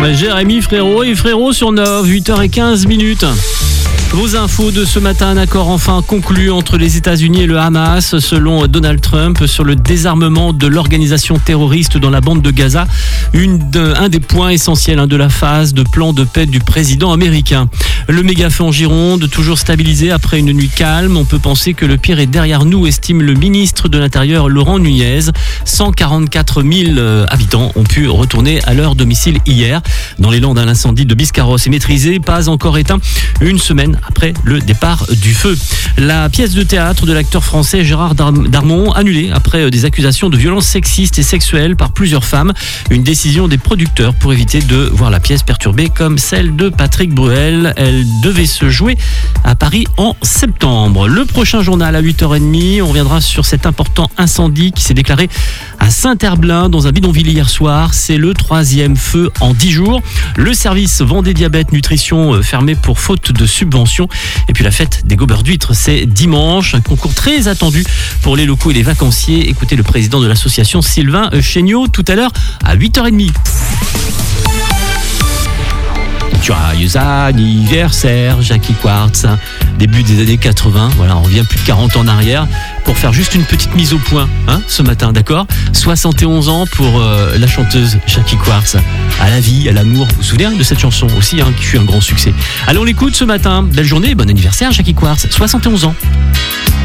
Jérémy Frérot et Frérot sur 9, 8h15. Vos infos de ce matin, un accord enfin conclu entre les États-Unis et le Hamas, selon Donald Trump, sur le désarmement de l'organisation terroriste dans la bande de Gaza, un des points essentiels de la phase de plan de paix du président américain. Le méga-feu en Gironde, toujours stabilisé après une nuit calme. On peut penser que le pire est derrière nous, estime le ministre de l'Intérieur Laurent Nunez. 144 000 habitants ont pu retourner à leur domicile hier. Dans les Landes, l'incendie de Biscarrosse est maîtrisé, pas encore éteint une semaine après le départ du feu. La pièce de théâtre de l'acteur français Gérard Darmon annulée après des accusations de violences sexistes et sexuelles par plusieurs femmes. Une décision des producteurs pour éviter de voir la pièce perturbée comme celle de Patrick Bruel. Elle devait se jouer à Paris en septembre. Le prochain journal à 8h30, on reviendra sur cet important incendie qui s'est déclaré à Saint-Herblain dans un bidonville hier soir. C'est le 3e feu en 10 jours. Le service Vendée Diabète Nutrition fermé pour faute de subvention. Et puis la fête des gobeurs d'huîtres, c'est dimanche. Un concours très attendu pour les locaux et les vacanciers. Écoutez le président de l'association Sylvain Chéniaud tout à l'heure à 8h30. Joyeux anniversaire, Jackie Quartz. Début des années 80. Voilà, on revient plus de 40 ans en arrière pour faire juste une petite mise au point ce matin, d'accord ? 71 ans pour la chanteuse Jackie Quartz. À la vie, à l'amour. Vous vous souvenez de cette chanson aussi qui fut un grand succès. Allez, on l'écoute ce matin. Belle journée, bon anniversaire Jackie Quartz. 71 ans.